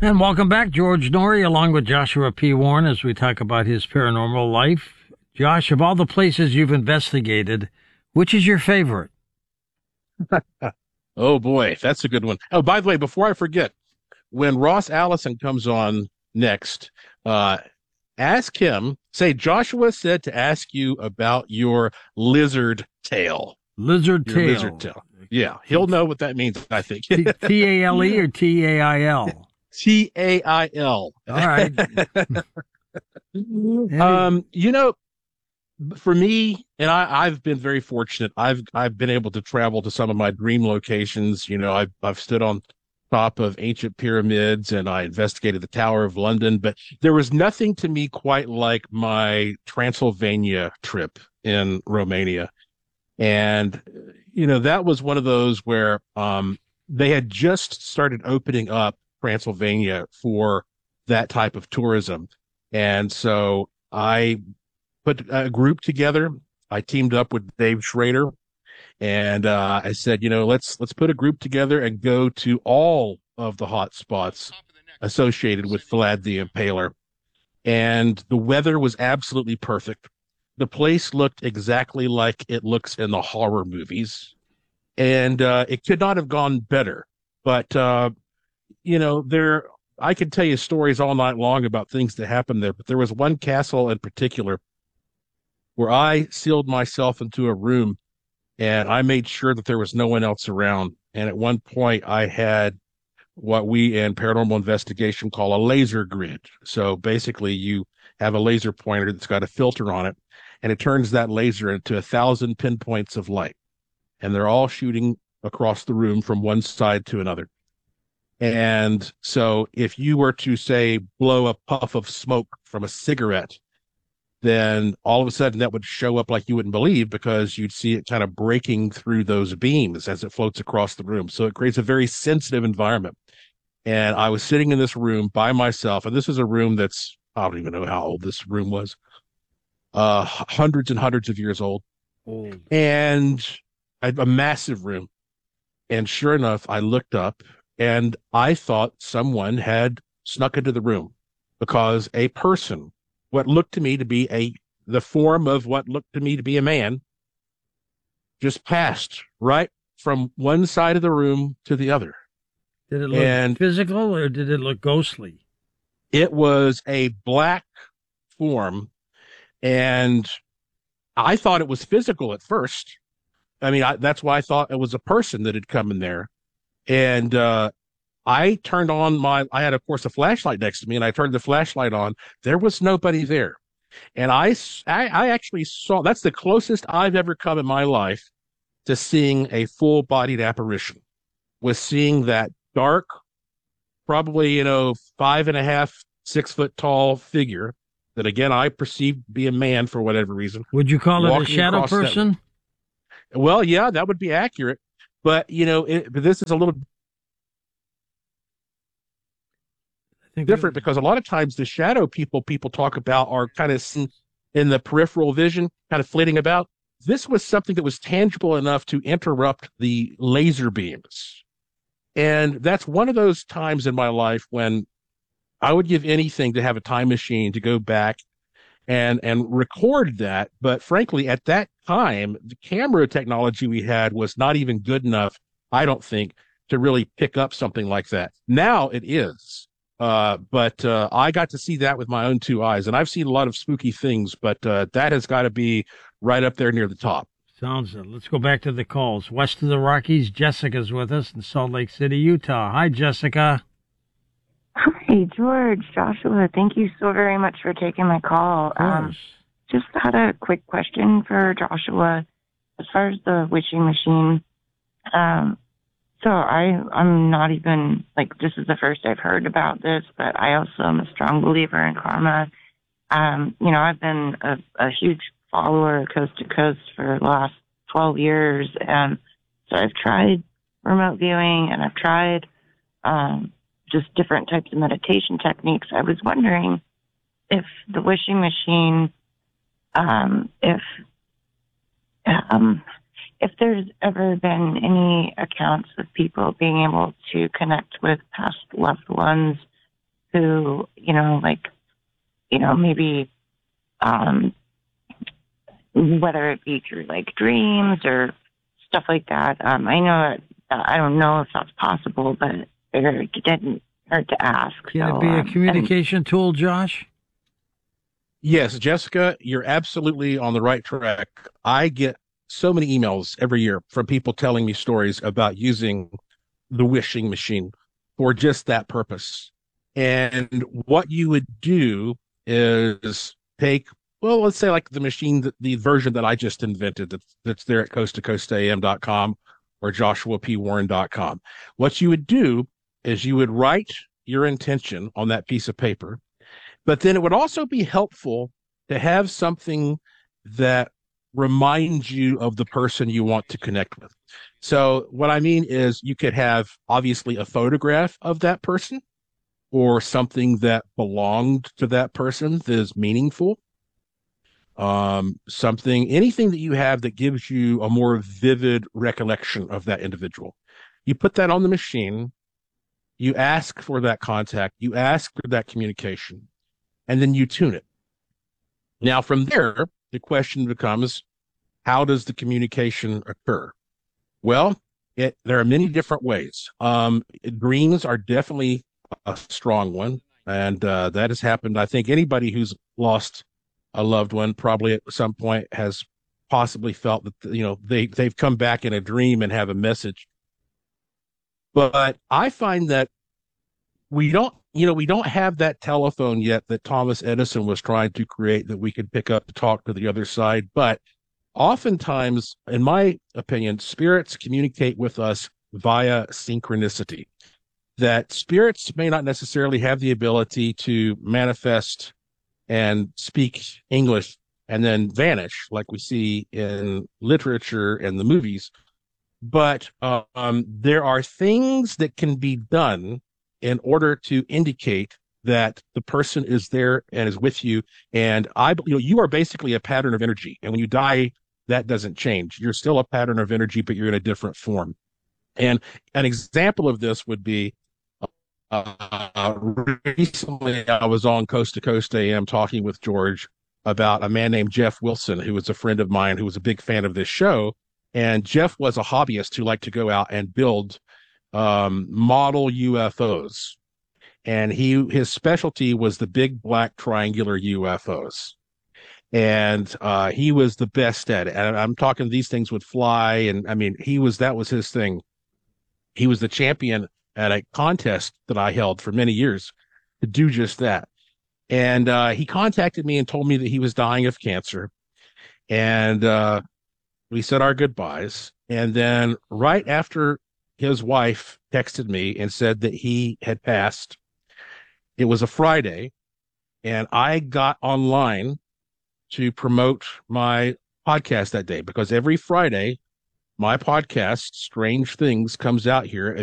And welcome back, George Noory, along with Joshua P. Warren, as we talk about his paranormal life. Josh, of all the places you've investigated, which is your favorite? Oh boy, that's a good one. Oh, by the way, before I forget, when Ross Allison comes on next, ask him, say Joshua said to ask you about your lizard tail. Lizard Your tail. lizard tail. Yeah, he'll know what that means, I think. T-A-L-E or T-A-I-L? Tail. All right. You know, for me, and I've been very fortunate. I've been able to travel to some of my dream locations. You know, I've stood on top of ancient pyramids and I investigated the Tower of London, but there was nothing to me quite like my Transylvania trip in Romania. And, you know, that was one of those where they had just started opening up Transylvania for that type of tourism. And so I put a group together. I teamed up with Dave Schrader and I said, you know, let's put a group together and go to all of the hot spots associated with Vlad the Impaler. And the weather was absolutely perfect. The place looked exactly like it looks in the horror movies. And it could not have gone better. But, you know, I could tell you stories all night long about things that happened there. But there was one castle in particular where I sealed myself into a room and I made sure that there was no one else around. And at one point, I had what we in paranormal investigation call a laser grid. So basically, you have a laser pointer that's got a filter on it, and it turns that laser into 1,000 pinpoints of light. And they're all shooting across the room from one side to another. And so if you were to, say, blow a puff of smoke from a cigarette, then all of a sudden that would show up like you wouldn't believe because you'd see it kind of breaking through those beams as it floats across the room. So it creates a very sensitive environment. And I was sitting in this room by myself, and this is a room that's, I don't even know how old this room was, hundreds and hundreds of years old. Old. And a massive room. And sure enough, I looked up and I thought someone had snuck into the room because a person, what looked to me to be the form of what looked to me to be a man, just passed right from one side of the room to the other. Did it look physical or did it look ghostly? It was a black form, and I thought it was physical at first. I mean, that's why I thought it was a person that had come in there. And I turned on I had, of course, a flashlight next to me, and I turned the flashlight on. There was nobody there. And I actually saw, that's the closest I've ever come in my life to seeing a full-bodied apparition, was seeing that dark, probably, 5.5, 6 foot tall figure that, again, I perceived to be a man for whatever reason. Would you call it a shadow person? Well, yeah, that would be accurate. But, but this is a little different because a lot of times the shadow people talk about are kind of in the peripheral vision, kind of flitting about. This was something that was tangible enough to interrupt the laser beams. And that's one of those times in my life when I would give anything to have a time machine to go back and record that. But frankly, at that time, the camera technology we had was not even good enough, I don't think, to really pick up something like that. Now it is. But I got to see that with my own two eyes, and I've seen a lot of spooky things, but that has got to be right up there near the top. Sounds good. Let's go back to the calls. West of the Rockies, Jessica's with us in Salt Lake City, Utah. Hi, Jessica. Hi, George, Joshua. Thank you so very much for taking my call. Just had a quick question for Joshua. As far as the wishing machine, so I'm not even, this is the first I've heard about this, but I also am a strong believer in karma. I've been a huge follower of Coast to Coast for the last 12 years. And so I've tried remote viewing and I've tried just different types of meditation techniques. I was wondering if the wishing machine, if there's ever been any accounts of people being able to connect with past loved ones who, maybe, whether it be through like dreams or stuff like that. I know I don't know if that's possible, but it didn't hurt to ask. Can it be a communication tool, Josh? Yes, Jessica, you're absolutely on the right track. I get so many emails every year from people telling me stories about using the wishing machine for just that purpose. And what you would do is take, well, let's say like the machine, the version that I just invented that's there at coasttocoastam.com or joshuapwarren.com. What you would do is you would write your intention on that piece of paper, but then it would also be helpful to have something that reminds you of the person you want to connect with. So what I mean is you could have obviously a photograph of that person or something that belonged to that person that is meaningful. Anything that you have that gives you a more vivid recollection of that individual. You put that on the machine, you ask for that contact, you ask for that communication, and then you tune it. Now, from there, the question becomes, how does the communication occur? Well, there are many different ways. Dreams are definitely a strong one, and that has happened. I think anybody who's lost a loved one probably at some point has possibly felt that, they've come back in a dream and have a message. But I find that we don't have that telephone yet that Thomas Edison was trying to create that we could pick up to talk to the other side. But oftentimes, in my opinion, spirits communicate with us via synchronicity. That spirits may not necessarily have the ability to manifest and speak English and then vanish like we see in literature and the movies. But there are things that can be done in order to indicate that the person is there and is with you. And you are basically a pattern of energy. And when you die, that doesn't change. You're still a pattern of energy, but you're in a different form. And an example of this would be, recently I was on Coast to Coast AM talking with George about a man named Jeff Wilson, who was a friend of mine, who was a big fan of this show. And Jeff was a hobbyist who liked to go out and build model UFOs. And his specialty was the big black triangular UFOs. And he was the best at it. And I'm talking these things would fly. And I mean, that was his thing. He was the champion at a contest that I held for many years to do just that. And he contacted me and told me that he was dying of cancer. And we said our goodbyes. And then right after his wife texted me and said that he had passed, it was a Friday, and I got online to promote my podcast that day, because every Friday, my podcast, Strange Things, comes out here.